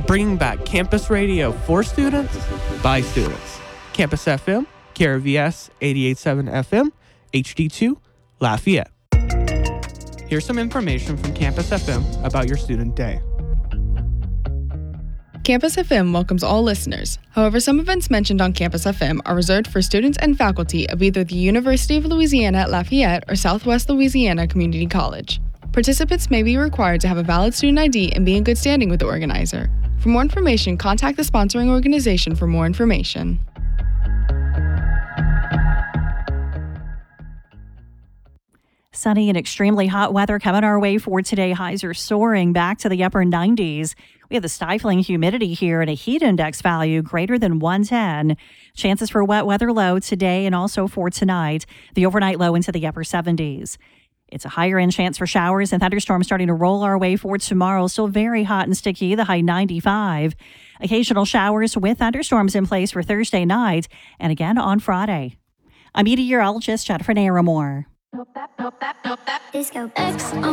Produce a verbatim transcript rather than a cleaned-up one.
bringing back campus radio for students, by students. Campus F M, K R V S eighty-eight point seven F M, H D two, Lafayette. Here's some information from Campus F M about your student day. Campus F M welcomes all listeners. However, some events mentioned on Campus F M are reserved for students and faculty of either the University of Louisiana at Lafayette or Southwest Louisiana Community College. Participants may be required to have a valid student I D and be in good standing with the organizer. For more information, contact the sponsoring organization for more information. Sunny and extremely hot weather coming our way for today. Highs are soaring back to the upper nineties. We have the stifling humidity here and a heat index value greater than one ten. Chances for wet weather low today and also for tonight. The overnight low into the upper seventies. It's a higher end chance for showers and thunderstorms starting to roll our way for tomorrow. Still very hot and sticky, the high ninety-five. Occasional showers with thunderstorms in place for Thursday night and again on Friday. I'm meteorologist Jennifer Naramore. Disco X on